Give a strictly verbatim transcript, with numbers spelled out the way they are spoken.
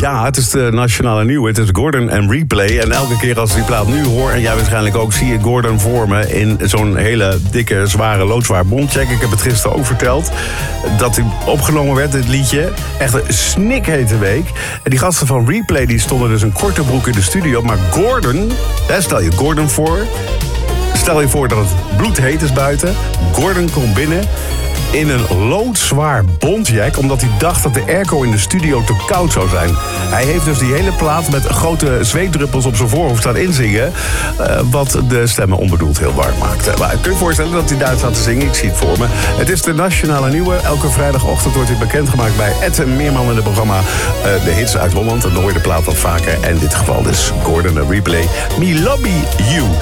Ja, het is de nationale nieuwe. Het is Gordon en Replay. En elke keer als ik die plaat nu hoor, en jij waarschijnlijk ook, zie je Gordon voor me in zo'n hele dikke, zware, loodzwaar bontjack. Ik heb het gisteren ook verteld dat hij opgenomen werd, dit liedje. Echt een snikhete week. En die gasten van Replay die stonden dus een korte broek in de studio. Maar Gordon, hè, stel je Gordon voor. Stel je voor dat het bloedheet is buiten. Gordon komt binnen in een loodzwaar bontjack, omdat hij dacht dat de airco in de studio te koud zou zijn. Hij heeft dus die hele plaat met grote zweetdruppels op zijn voorhoofd staan inzingen, uh, wat de stemmen onbedoeld heel warm maakte. Maar kun je je voorstellen dat hij Duits staat te zingen? Ik zie het voor me. Het is de nationale nieuwe. Elke vrijdagochtend wordt hij bekendgemaakt bij Ed Meerman in het programma uh, De Hits uit Holland. Dan hoor je de plaat wat vaker. En in dit geval dus Gordon en Replay. Me Lobby You.